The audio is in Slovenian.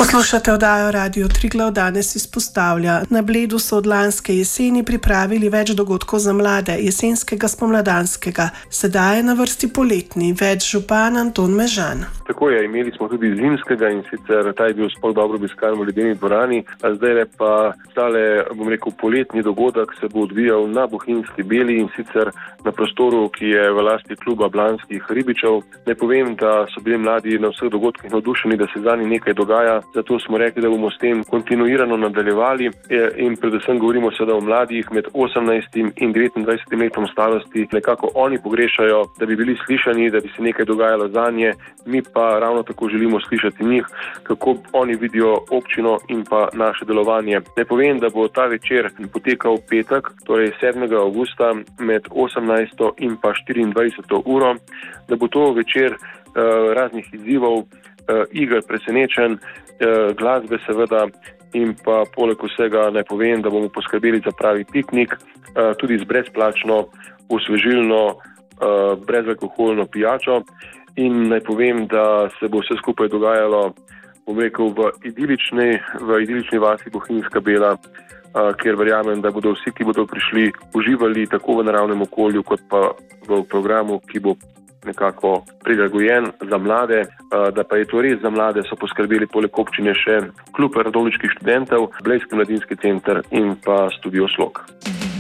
Poslušate oddajo Radio Triglav, danes izpostavlja. Na Bledu so od lanske jeseni pripravili več dogodkov za mlade, jesenskega, spomladanskega. Sedaj je na vrsti poletni, več župan Anton Mežan. Tako je, imeli smo tudi zimskega in sicer ta je bil sploh dobro obiskan v ledeni dvorani, a zdaj pa poletni dogodek se bo odvijal na Bohinjski Beli in sicer na prostoru, ki je v lasti kluba Blanskih ribičev. Ne povem, da so bili mladi na vseh dogodkih navdušeni, da se zanje nekaj dogaja. Zato smo rekli, da bomo s tem kontinuirano nadaljevali in predvsem govorimo seveda o mladih med 18 in 29 letom starosti. Nekako oni pogrešajo, da bi bili slišani, da bi se nekaj dogajalo zanje. Mi pa ravno tako želimo slišati njih, kako oni vidijo občino in pa naše delovanje. Ne povem, da bo ta večer potekal petek, torej 7. avgusta med 18. in pa 24. uro, da bo to večer raznih izzivov, iger, presenečenj, glasbe seveda in pa poleg vsega naj povem, da bomo poskrbeli za pravi piknik, tudi z brezplačno, osvežilno, brezalkoholno pijačo in naj povem, da se bo vse skupaj dogajalo, v idilični vasi Bohinjska Bela, kjer verjamem, da bodo vsi, ki bodo prišli, uživali tako v naravnem okolju, kot pa v programu, ki bo nekako prilagojen za mlade. Da pa je to res za mlade, so poskrbeli poleg občine še klub radovljiških študentov, Blejski mladinski center in pa Studio Slog.